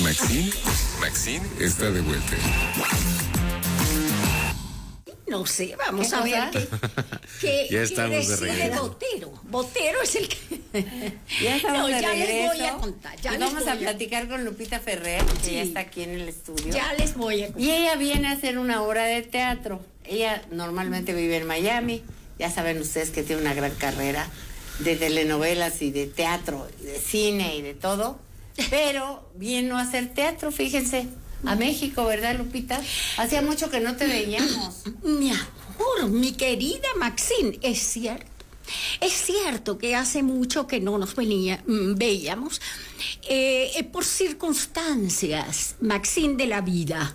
Maxine está de vuelta. No sé, vamos a ver qué ya estamos de regreso. Botero es el que... Ya estamos de regreso. Les voy a contar. Y vamos a platicar con Lupita Ferrer, que ya está aquí en el estudio. Ya les voy a contar. Y ella viene a hacer una obra de teatro. Ella normalmente vive en Miami. Ya saben ustedes que tiene una gran carrera de telenovelas y de teatro, de cine y de todo. Pero vino a hacer teatro, fíjense. A México, ¿verdad, Lupita? Hacía mucho que no te veíamos. Mi amor, mi querida Maxine, es cierto. Es cierto que hace mucho que no nos veíamos por circunstancias, Maxine, de la vida.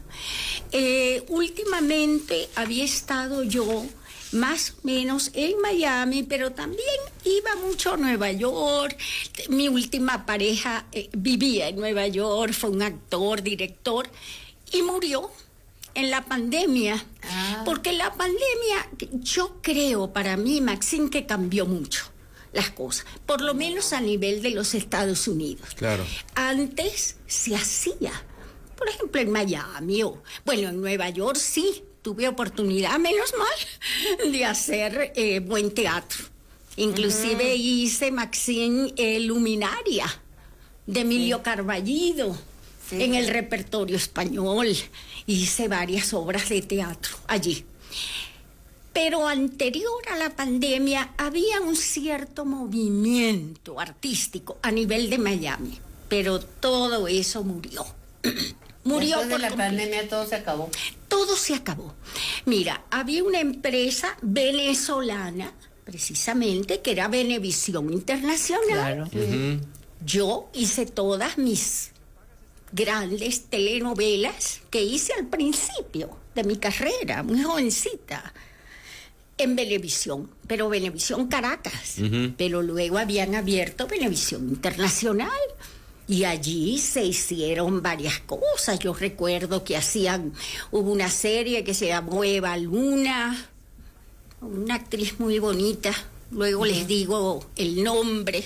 Últimamente había estado yo más o menos en Miami, pero también iba mucho a Nueva York. Mi última pareja vivía en Nueva York, fue un actor, director, y murió en la pandemia. Porque la pandemia, yo creo, para mí, Maxine, que cambió mucho las cosas, por lo menos a nivel de los Estados Unidos. Claro. Antes se hacía, por ejemplo, en Miami o, bueno, en Nueva York sí, tuve oportunidad, menos mal, de hacer buen teatro. Inclusive hice, Maxine, Luminaria, de Emilio Carballido, en el repertorio español. Hice varias obras de teatro allí. Pero anterior a la pandemia había un cierto movimiento artístico a nivel de Miami, pero todo eso murió. Murió. Después de la pandemia todo se acabó. Todo se acabó. Mira, había una empresa venezolana, precisamente, que era Venevisión Internacional. Claro. Yo hice todas mis grandes telenovelas que hice al principio de mi carrera, muy jovencita, en Venevisión, pero Venevisión Caracas. Pero luego habían abierto Venevisión Internacional. Y allí se hicieron varias cosas. Yo recuerdo que hubo una serie que se llamó Eva Luna, una actriz muy bonita, luego les digo el nombre,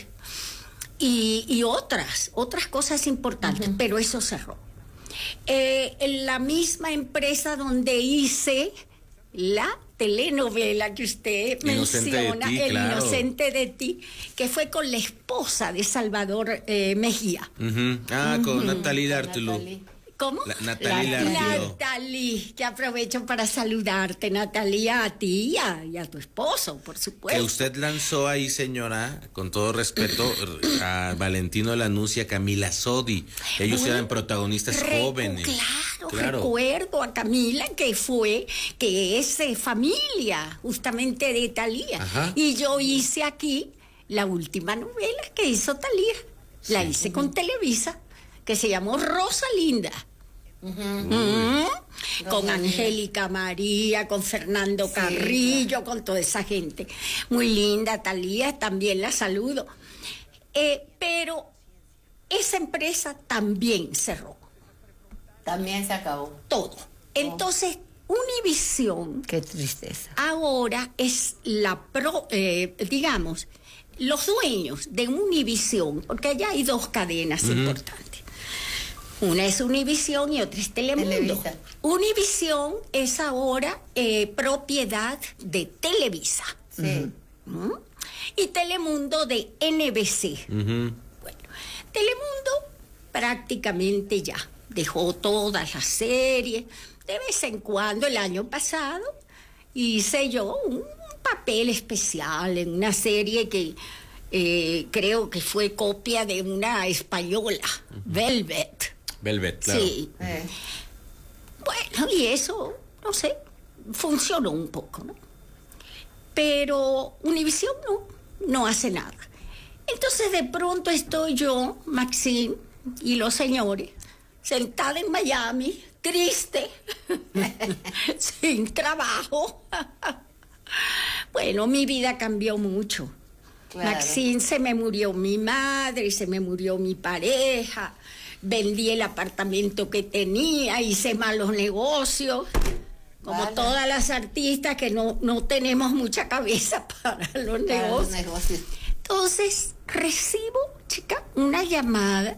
y otras cosas importantes, pero eso cerró. En la misma empresa donde hice la telenovela que usted menciona, ti, El claro. Inocente de ti, que fue con la esposa de Salvador Mejía. Con Natalie D'Artolo. ¿Cómo? Natalie D'Artolo. Natalie, que aprovecho para saludarte, Natalie, a ti y a tu esposo, por supuesto. Que usted lanzó ahí, señora, con todo respeto, a Valentino Lanús y a Camila Sodi. Ellos eran protagonistas jóvenes. Claro, recuerdo a Camila, que es familia justamente de Thalía. Ajá. Y yo hice aquí la última novela que hizo Thalía. La hice con Televisa, que se llamó Rosalinda. Con Angélica María, con Fernando Carrillo, con toda esa gente. Muy linda, Thalía, también la saludo. Pero esa empresa también cerró. También se acabó. Todo. Entonces, Univisión, Qué tristeza. ahora es digamos, los dueños de Univisión, porque allá hay dos cadenas importantes. Una es Univisión y otra es Telemundo. Televisa. Univisión es ahora propiedad de Televisa. Sí. Y Telemundo de NBC. Bueno, Telemundo prácticamente ya dejó todas las series. De vez en cuando, el año pasado, hice yo un papel especial en una serie que creo que fue copia de una española, Velvet. Velvet, claro. Sí. Bueno, y eso, no sé, funcionó un poco, ¿no? Pero Univisión no hace nada. Entonces, de pronto estoy yo, Maxine, y los señores, sentada en Miami, triste, sin trabajo. Bueno, mi vida cambió mucho. Claro. Maxine, se me murió mi madre, se me murió mi pareja, vendí el apartamento que tenía, hice malos negocios, como todas las artistas que no tenemos mucha cabeza para los negocios. negocios. Entonces, recibo, chica, una llamada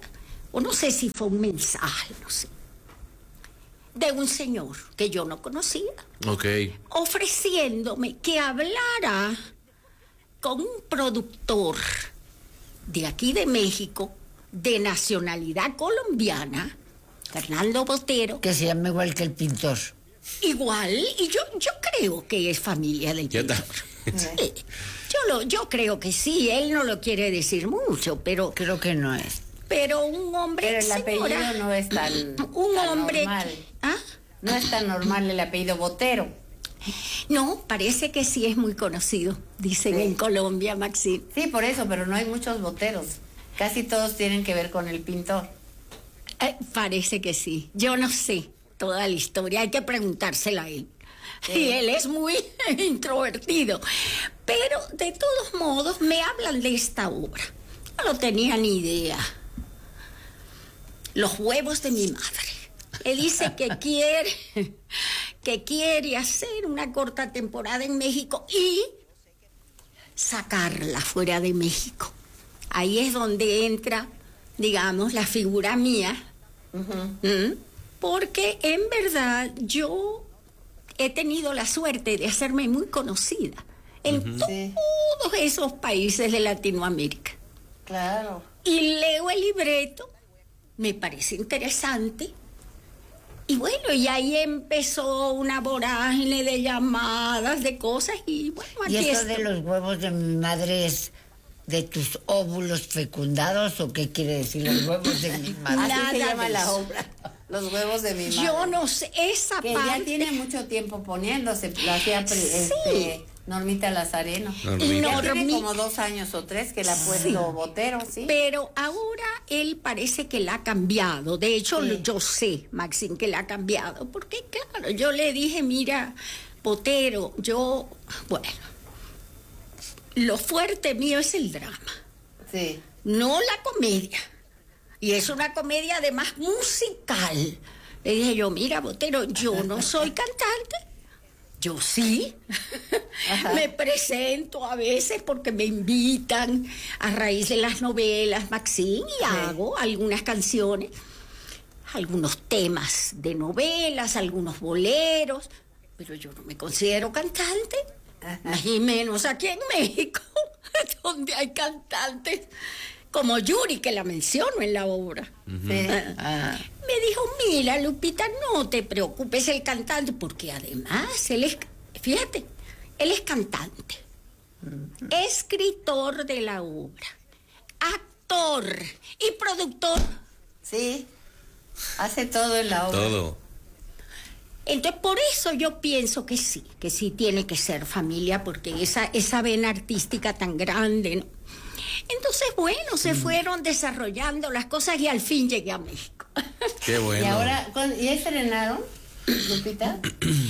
o no sé si fue un mensaje, no sé, de un señor que yo no conocía, Ok. ofreciéndome que hablara con un productor de aquí de México, de nacionalidad colombiana, Fernando Botero, Que se llama igual que el pintor. igual, y yo creo que es familia del Yo pintor. también. Sí, yo creo que sí, él no lo quiere decir mucho, pero Creo que no es. un hombre, Pero el apellido señora, no es tan, un tan hombre, normal. ¿ah? No es tan normal el apellido Botero. No, parece que sí es muy conocido, dicen Sí. en Colombia, Maxine. Sí, por eso, pero no hay muchos boteros. Casi todos tienen que ver con el pintor. Parece que sí. Yo no sé toda la historia, hay que preguntársela a él. Sí. Y él es muy introvertido. Pero de todos modos me hablan de esta obra. No tenía ni idea. Los huevos de mi madre. Le dice que quiere hacer una corta temporada en México y sacarla fuera de México. Ahí es donde entra, digamos, la figura mía. Porque en verdad yo he tenido la suerte de hacerme muy conocida en Sí. todos esos países de Latinoamérica. Claro. Y leo el libreto, me parece interesante. Y bueno, y ahí empezó una vorágine de llamadas, de cosas, y bueno, ¿Y aquí eso de estoy. los huevos de mi madre es de tus óvulos fecundados o qué quiere decir los huevos de mi madre? Así Nada se llama de la eso. obra. Los huevos de mi madre. Yo no sé, esa Que parte... ya tiene mucho tiempo poniéndose. Lo hacía Sí. Normita Lazareno. Normita. Ya tiene Normi- como 2 años o 3 que la ha puesto Botero, ¿sí? Pero ahora él parece que la ha cambiado. De hecho, Sí. yo sé, Maxine, que la ha cambiado. Porque, claro, yo le dije, mira, Botero, bueno, lo fuerte mío es el drama, Sí. no la comedia. Y es una comedia además musical. Le dije yo, mira, Botero, yo no soy cantante. Yo sí. Ajá. Me presento a veces porque me invitan a raíz de las novelas, Maxine, y hago algunas canciones, algunos temas de novelas, algunos boleros, pero yo no me considero cantante, y menos aquí en México, donde hay cantantes como Yuri, que la menciono en la obra. Sí. Me dijo, mira, Lupita, no te preocupes el cantante, porque además él es, fíjate, él es cantante, escritor de la obra, actor y productor. Sí. Hace todo en la obra. Todo. Entonces, por eso yo pienso que sí tiene que ser familia, porque esa vena artística tan grande, ¿no? Entonces, bueno, se fueron desarrollando las cosas y al fin llegué a México. Qué bueno. Y ahora, ¿ya estrenaron, Lupita?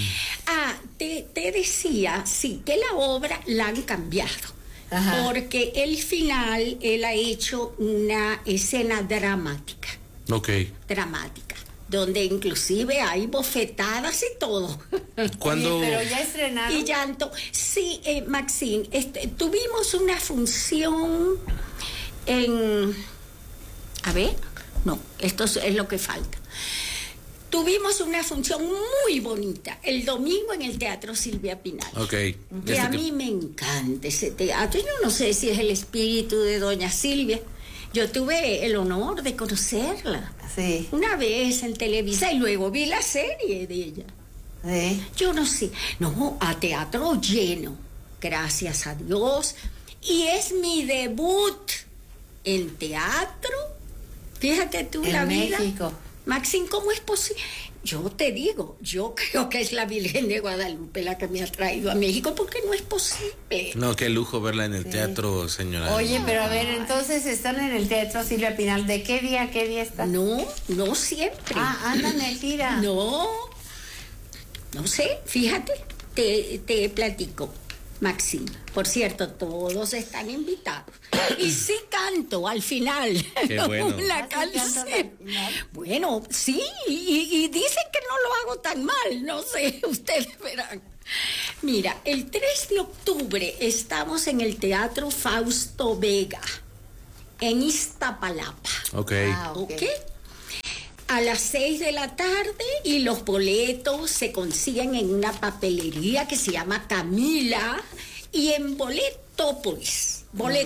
Te decía, sí, que la obra la han cambiado. Ajá. Porque el final, él ha hecho una escena dramática, Ok. donde inclusive hay bofetadas y todo. ¿Cuándo? Oye, pero ya estrenaron. Y llanto. Sí, Maxine, tuvimos una función en... A ver, no, esto es lo que falta. Tuvimos una función muy bonita el domingo en el Teatro Silvia Pinal. Ok. Que a mí me encanta ese teatro. Yo no sé si es el espíritu de doña Silvia. Yo tuve el honor de conocerla Sí. una vez en Televisa y luego vi la serie de ella. Sí. Yo no sé, no, a teatro lleno, gracias a Dios. Y es mi debut en teatro. Fíjate tú En la vida. México. Maxine, ¿cómo es posible? Yo te digo, yo creo que es la Virgen de Guadalupe la que me ha traído a México, porque no es posible. No, qué lujo verla en el teatro, señora. Oye, pero a ver, entonces están en el Teatro Silvia Pinal. ¿De qué día a qué día están? No siempre. Andan de gira. No sé, fíjate, te platico, Maxine. Por cierto, todos están invitados. Y sí canto al final. Qué bueno. Una ¿Ah, sí cantas canción. al final? Bueno, sí, y dicen que no lo hago tan mal, no sé, ustedes verán. Mira, el 3 de octubre estamos en el Teatro Fausto Vega, en Iztapalapa. Ok. ¿Ok? A las 6 de la tarde, y los boletos se consiguen en una papelería que se llama Camila y en Boletópolis.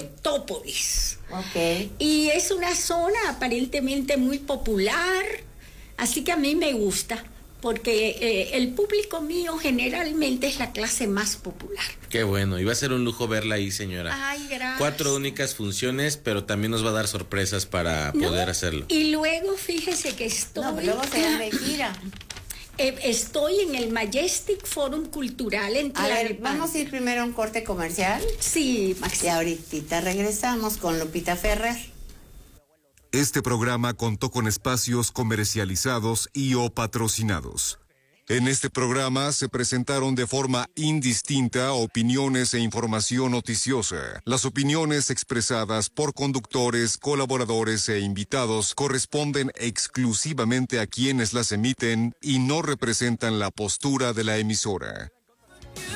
Ok. Y es una zona aparentemente muy popular, así que a mí me gusta, porque el público mío generalmente es la clase más popular. Qué bueno, y va a ser un lujo verla ahí, señora. Ay, gracias. 4 únicas funciones, pero también nos va a dar sorpresas para poder hacerlo. Y luego fíjese que estoy... No, pero luego se llama gira. Estoy en el Majestic Forum Cultural en A ver, Tlalnepantla. vamos a ir primero a un corte comercial. Sí, Maxi. Y ahorita regresamos con Lupita Ferrer. Este programa contó con espacios comercializados y o patrocinados. En este programa se presentaron de forma indistinta opiniones e información noticiosa. Las opiniones expresadas por conductores, colaboradores e invitados corresponden exclusivamente a quienes las emiten y no representan la postura de la emisora.